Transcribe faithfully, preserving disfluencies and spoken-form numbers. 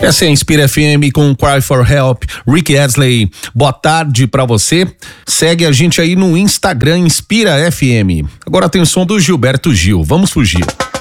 Essa é a Inspira F M com Cry for Help, Rick Astley. Boa tarde pra você. Segue a gente aí no Instagram, Inspira F M. Agora tem o som do Gilberto Gil. Vamos fugir.